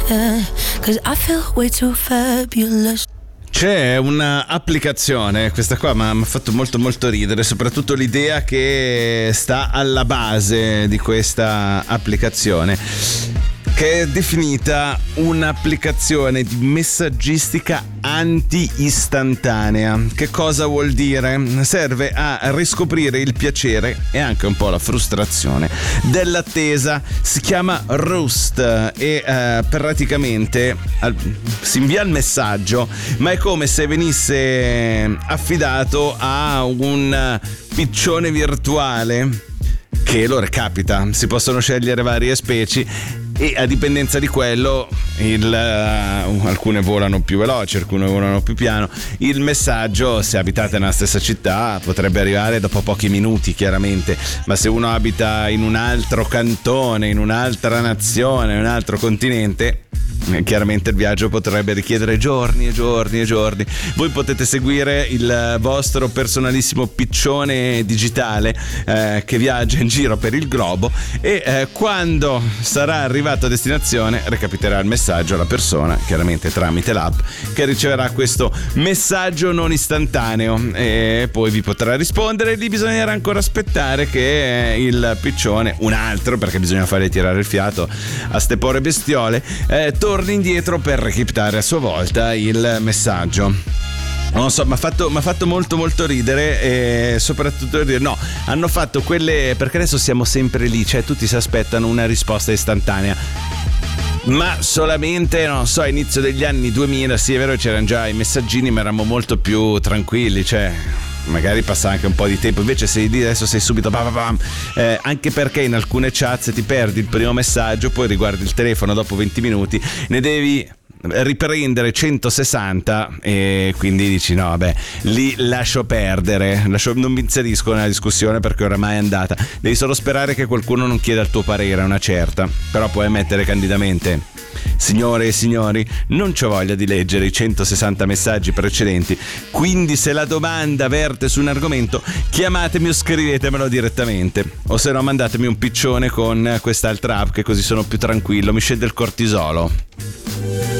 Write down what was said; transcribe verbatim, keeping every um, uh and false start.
yeah, 'cause I feel way too fabulous. C'è un'applicazione, questa qua mi ha fatto molto molto ridere, soprattutto l'idea che sta alla base di questa applicazione, che è definita un'applicazione di messaggistica anti-istantanea. Che cosa vuol dire? Serve a riscoprire il piacere e anche un po' la frustrazione dell'attesa. Si chiama Roost e eh, praticamente al, si invia il messaggio, ma è come se venisse affidato a un piccione virtuale che lo recapita. Si possono scegliere varie specie e a dipendenza di quello il, uh, alcune volano più veloci, alcune volano più piano. Il messaggio, se abitate nella stessa città, potrebbe arrivare dopo pochi minuti chiaramente, ma se uno abita in un altro cantone, in un'altra nazione, in un altro continente, chiaramente il viaggio potrebbe richiedere giorni e giorni e giorni. Voi potete seguire il vostro personalissimo piccione digitale eh, che viaggia in giro per il globo e eh, quando sarà arrivato a destinazione recapiterà il messaggio alla persona, chiaramente tramite l'app, che riceverà questo messaggio non istantaneo e poi vi potrà rispondere. Lì bisognerà ancora aspettare che il piccione, un altro, perché bisogna fargli tirare il fiato a ste povere bestiole, eh, torni indietro per recapitare a sua volta il messaggio. Non so, mi ha fatto, m'ha fatto molto molto ridere e soprattutto dire no, hanno fatto quelle, perché adesso siamo sempre lì, cioè tutti si aspettano una risposta istantanea, ma solamente, non so, a inizio degli anni duemila, sì è vero, c'erano già i messaggini, ma eravamo molto più tranquilli, cioè magari passa anche un po' di tempo. Invece se lì adesso sei subito bam, bam, eh, anche perché in alcune chat se ti perdi il primo messaggio, poi riguardi il telefono dopo venti minuti, ne devi riprendere centosessanta e quindi dici no vabbè, lì lascio perdere, lascio, non mi inserisco nella discussione perché oramai è andata. Devi solo sperare che qualcuno non chieda il tuo parere, una certa, però puoi mettere candidamente: signore e signori, non c'ho voglia di leggere i centosessanta messaggi precedenti, quindi se la domanda verte su un argomento chiamatemi o scrivetemelo direttamente, o se no mandatemi un piccione con quest'altra app che così sono più tranquillo, mi scende il cortisolo.